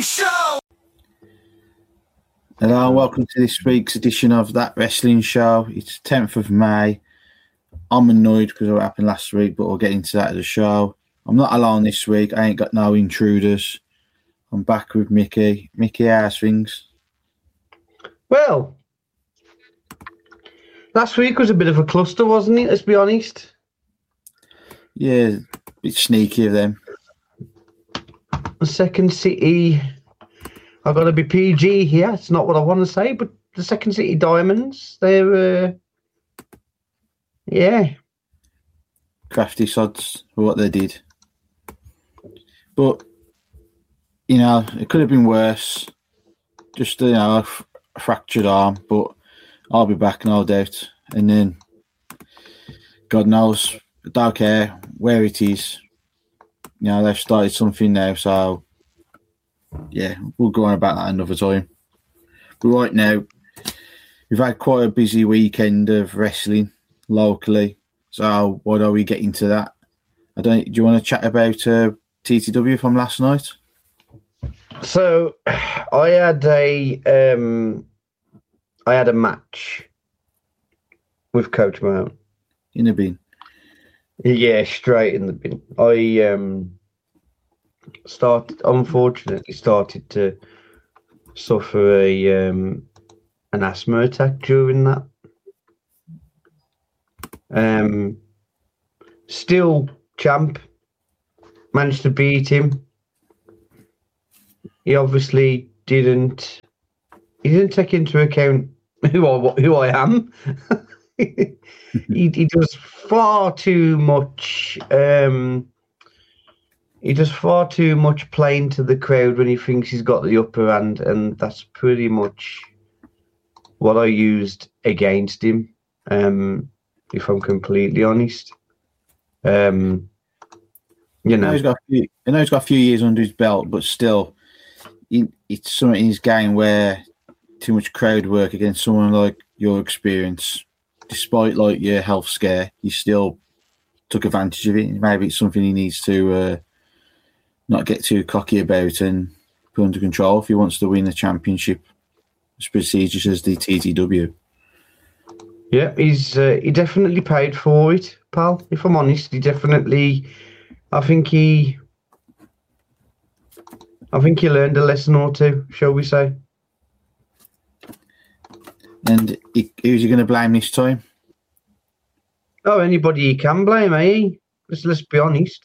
Wrestling Show! Hello and welcome to this week's edition of That Wrestling Show. It's 10th of May. I'm annoyed because of what happened last week, but we'll get into that at the show. I'm not alone this week. I ain't got no intruders. I'm back with Mickey. Mickey, how's things? Well, last week was a bit of a cluster, wasn't it? Let's be honest. Yeah, a bit sneaky of them. The Second City, I've got to be PG here. It's not what I want to say, but the Second City Diamonds, they're, yeah. Crafty sods for what they did. But, you know, it could have been worse. Just, you know, a fractured arm, but I'll be back, no doubt. And then, God knows, I don't care where it is. You know, they've started something now, so yeah, we'll go on about that another time. But right now, we've had quite a busy weekend of wrestling locally, so why don't we get into that? Do you want to chat about TTW from last night? So, I had a match with Coach Mahone. In the bin. Yeah, straight in the bin. I unfortunately started to suffer an asthma attack during that. Still champ, managed to beat him. He obviously didn't take into account who I am. He does far too much. He does far too much playing to the crowd when he thinks he's got the upper hand, and that's pretty much what I used against him. If I'm completely honest, you know, he's got a few years under his belt, but still, it's something in his game where too much crowd work against someone like your experience. Despite like your health scare, you still took advantage of it. Maybe it's something he needs to not get too cocky about and put under control if he wants to win the championship. As prestigious as the TTW. Yeah, he definitely paid for it, pal. If I'm honest, I think he learned a lesson or two, shall we say? And who's he going to blame this time? Oh, anybody you can blame, eh? Let's be honest.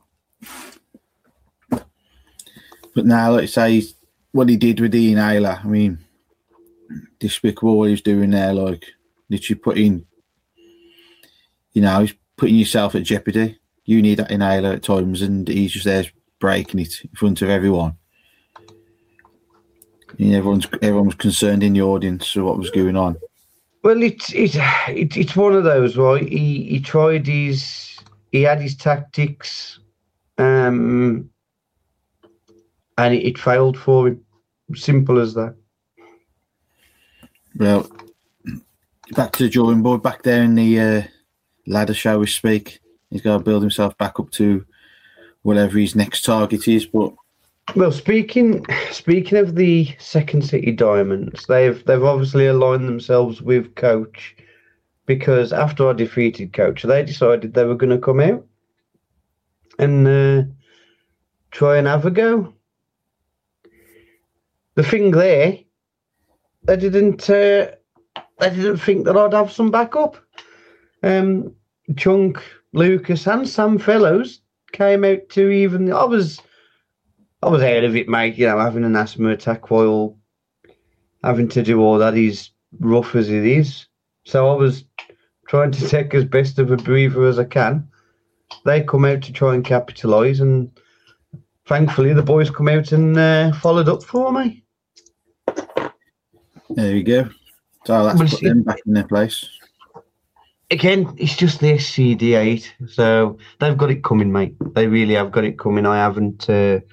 But now, let's say what he did with the inhaler. I mean, despicable what he's doing there. Like, literally putting, you know, he's putting yourself at jeopardy. You need that inhaler at times, and he's just there breaking it in front of everyone. And everyone was concerned in the audience for what was going on. Well, it's one of those, right? He had his tactics, and it failed for him. Simple as that. Well, back to the drawing board, back there in the ladder, shall we speak. He's got to build himself back up to whatever his next target is, but. Well, speaking of the Second City Diamonds, they've obviously aligned themselves with Coach, because after I defeated Coach, they decided they were going to come out and try and have a go. The thing there, they didn't think that I'd have some backup. Chunk, Lucas, and Sam Fellows came out to even. I was out of it, mate. You know, having an asthma attack while having to do all that is rough as it is. So I was trying to take as best of a breather as I can. They come out to try and capitalise, and thankfully the boys come out and followed up for me. There you go. So that's put them back in their place. Again, it's just the SCD8, so they've got it coming, mate. They really have got it coming. I haven't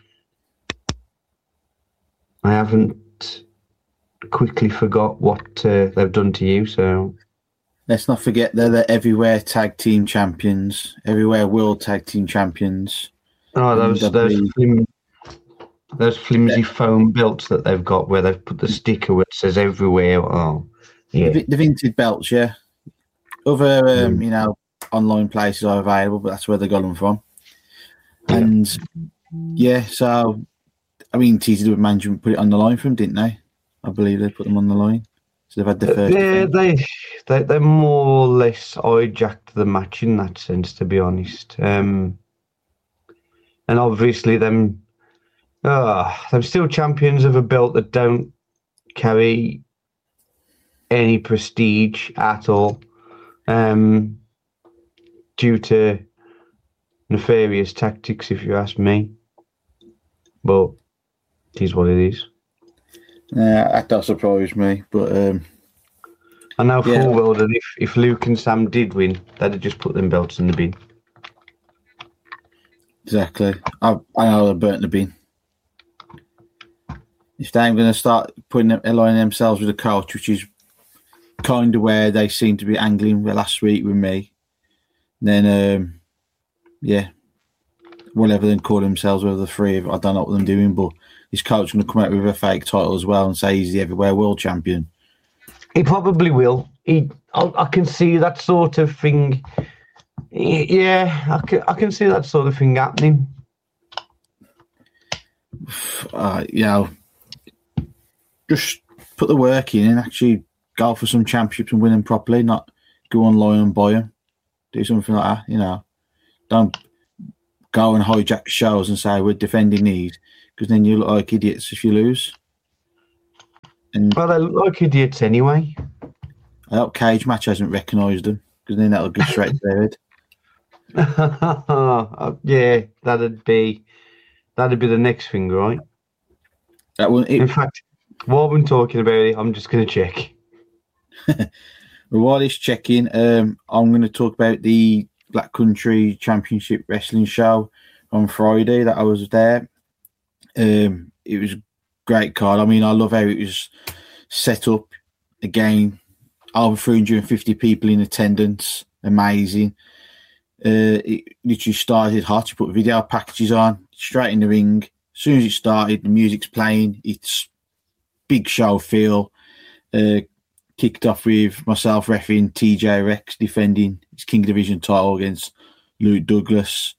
quickly forgot what they've done to you, so... Let's not forget they're the everywhere tag team champions, everywhere world tag team champions. Oh, those those flimsy foam belts that they've got where they've put the sticker where it says everywhere. Oh, yeah. The vintage belts, yeah. Other, online places are available, but that's where they got them from. And so I mean, TZ with management put it on the line for them, didn't they? I believe they put them on the line. So they've had the first. Yeah, they more or less hijacked the match in that sense, to be honest. And obviously, them still champions of a belt that don't carry any prestige at all, due to nefarious tactics, if you ask me. But it is what it is. That does surprise me, but I know full well that if Luke and Sam did win, they'd have just put them belts in the bin. Exactly. I know they burnt the bin. If they ain't going to start aligning themselves with a coach, which is kind of where they seem to be angling last week with me, then whatever they call themselves, whether the three of I don't know what they're doing, but his coach going to come out with a fake title as well and say he's the everywhere world champion. He probably will. I can see that sort of thing. Yeah, I can see that sort of thing happening. Just put the work in and actually go for some championships and win them properly, not go online and buy them. Do something like that, Don't go and hijack shows and say we're defending these, because then you look like idiots if you lose. Well, they look like idiots anyway. I hope Cage Match hasn't recognised them, because then that'll go straight to their head. Yeah, that'd be the next thing, right? In fact, while I'm talking about it, I'm just going to check. While it's checking, I'm going to talk about the Black Country Championship Wrestling show on Friday that I was there. It was a great card. I mean, I love how it was set up. Again, over 350 people in attendance. Amazing. It literally started hot. You put video packages on, straight in the ring. As soon as it started, the music's playing. It's big show feel. Kicked off with myself refereeing TJ Rex defending his King Division title against Luke Douglas.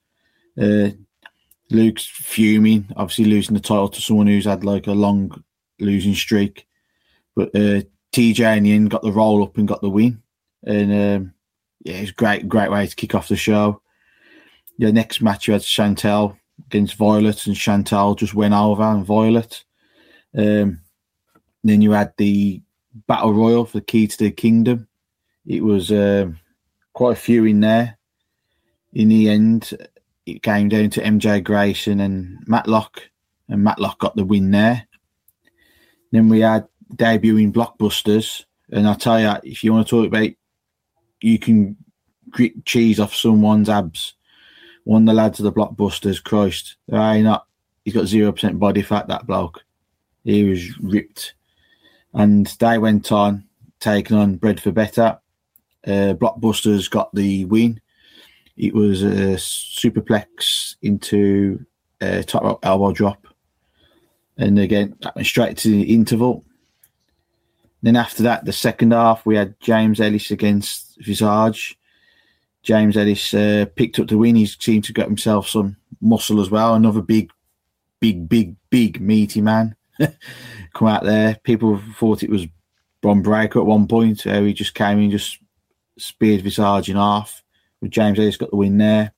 Luke's fuming, obviously losing the title to someone who's had like a long losing streak. But TJ in the end got the roll up and got the win. And it's great way to kick off the show. The next match you had Chantel against Violet, and Chantel just went over and Violet. Then you had the Battle Royal for the Key to the Kingdom. It was quite a few in there. In the end, it came down to MJ Grayson and Matlock got the win there. Then we had debuting Blockbusters, and I tell you, if you want to talk about you can grit cheese off someone's abs, one of the lads of the Blockbusters, Christ, he's got 0% body fat, that bloke. He was ripped. And they went on, taking on Bread for Better. Blockbusters got the win. It was a superplex into a top rope elbow drop. And again, that went straight to the interval. Then after that, the second half, we had James Ellis against Visage. James Ellis picked up the win. He seemed to get himself some muscle as well. Another big meaty man. Come out there. People thought it was Bron Breakker at one point. He just came in, just speared Visage in half. With James Ellis got the win there.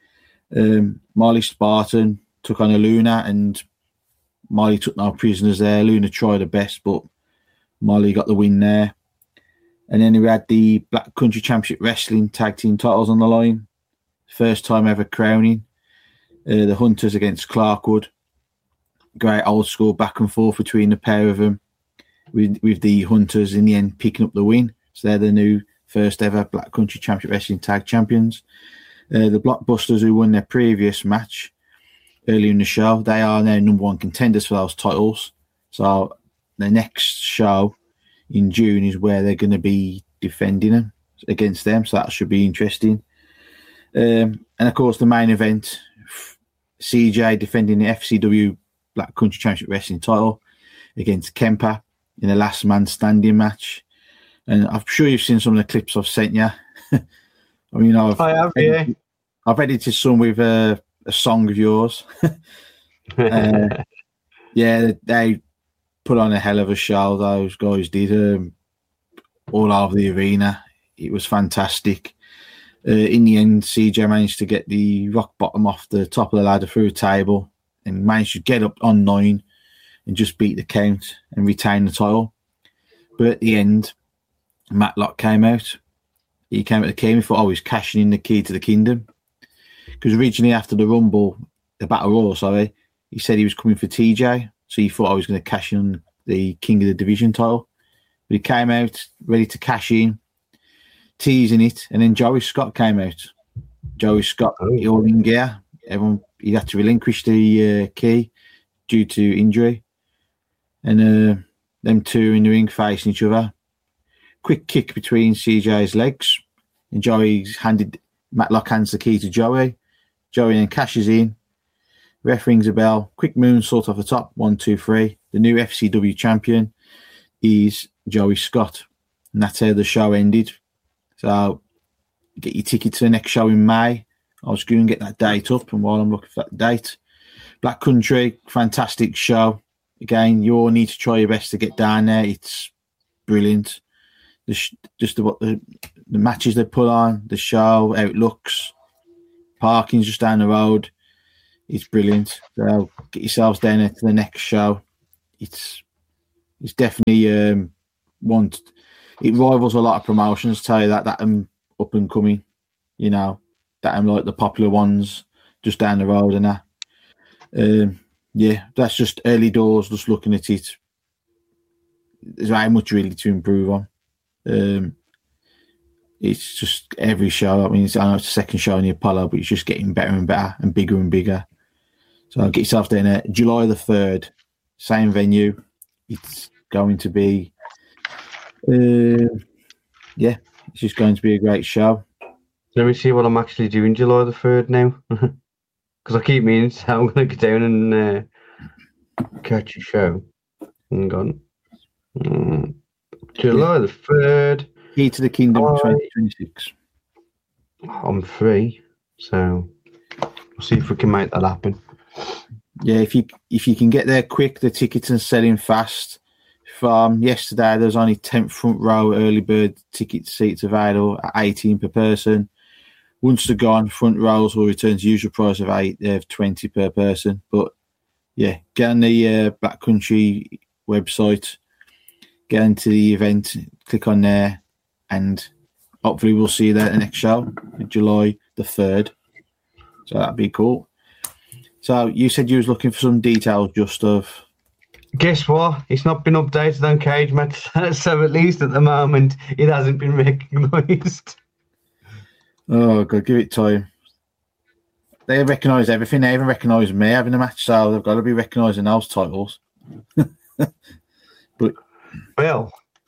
Marley Spartan took on a Luna, and Marley took no prisoners there. Luna tried her best, but Marley got the win there. And then we had the Black Country Championship Wrestling tag team titles on the line. First time ever crowning. The Hunters against Clarkwood. Great old school back and forth between the pair of them, with the Hunters in the end picking up the win. So they're the new first ever Black Country Championship Wrestling Tag Champions. The Blockbusters, who won their previous match earlier in the show, they are now number one contenders for those titles. So the next show in June is where they're going to be defending them against them. So that should be interesting. And of course, the main event, CJ defending the FCW Black Country Championship Wrestling title against Kemper in a last man standing match. And I'm sure you've seen some of the clips I've sent you. I mean, I have, yeah. I've edited some with a song of yours. Yeah, they put on a hell of a show. Those guys did all over the arena. It was fantastic. In the end, CJ managed to get the rock bottom off the top of the ladder through a table and managed to get up on 9 and just beat the count and retain the title. But at the end, Matlock came out. He came out of the key. He thought, he's cashing in the key to the kingdom. Because originally after the Rumble, the Battle Royal, sorry, he said he was coming for TJ. So he thought I was going to cash in the King of the Division title. But he came out ready to cash in, teasing it. And then Joey Scott came out. Joey Scott, all in gear. He had to relinquish the key due to injury. And them two in the ring facing each other. Quick kick between CJ's legs. And Matlock hands the key to Joey. Joey then cashes in. Ref rings a bell. Quick moonsault off the top. 1, 2, 3. The new FCW champion is Joey Scott. And that's how the show ended. So get your ticket to the next show in May. I was going to get that date up. And while I'm looking for that date, Black Country, fantastic show. Again, you all need to try your best to get down there. It's brilliant. The matches they put on, the show, how it looks. Parking's just down the road. It's brilliant. So get yourselves down there to the next show. It's definitely it rivals a lot of promotions. Tell you that up and coming, that like the popular ones just down the road and that. That's just early doors. Just looking at it, there's very much really to improve on. It's just every show. I mean, I know it's the second show in the Apollo, but it's just getting better and better and bigger. So get yourself down there. July the 3rd, same venue. It's going to be, it's just going to be a great show. Let me see what I'm actually doing July the 3rd now. Because I keep meaning to say I'm going to go down and catch a show. Hang on. July the 3rd. Key to the Kingdom 2026. I'm free, so we'll see if we can make that happen. Yeah, if you can get there quick, the tickets are selling fast. From yesterday, there's only 10th front row early bird ticket seats available at 18 per person. Once they're gone, front rows will return to usual price of 20 per person. But yeah, get on the Black Country website, get into the event, click on there, and hopefully we'll see you there at the next show, July the 3rd. So that'd be cool. So you said you was looking for some details just of... Guess what? It's not been updated on Cage Match, so at least at the moment it hasn't been recognised. Oh, God, give it time. They recognise everything. They even recognise me having a match, so they've got to be recognising those titles. But well,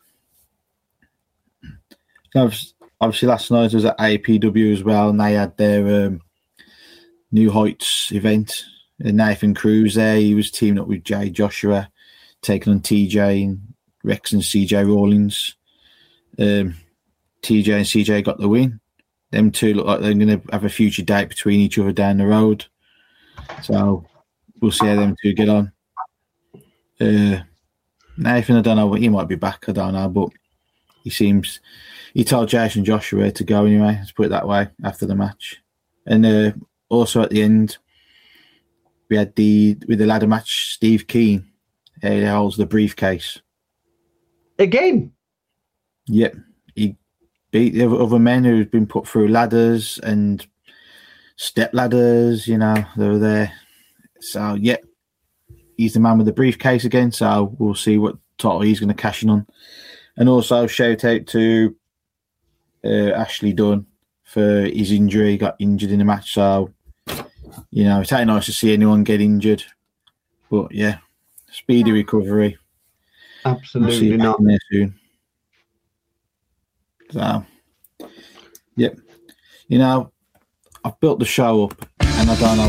obviously last night was at APW as well, and they had their New Heights event. And Nathan Cruz there, he was teaming up with Jay Joshua, taking on TJ and Rex and CJ Rawlins. TJ and CJ got the win. Them two look like they're going to have a future date between each other down the road. So we'll see how them two get on. Nathan, I don't know, he might be back, I don't know, but he told Jason Joshua to go anyway, let's put it that way, after the match. And also at the end, we had with the ladder match, Steve Keane. He holds the briefcase. Again? Yep. He beat the other men who've been put through ladders and step ladders, they were there. So, yep. He's the man with the briefcase again, so we'll see what title he's going to cash in on. And also, shout out to Ashley Dunn for his injury. He got injured in the match, so it's ain't nice to see anyone get injured. But yeah, speedy recovery. Absolutely we'll not. There soon. So, yep. I've built the show up, and I don't know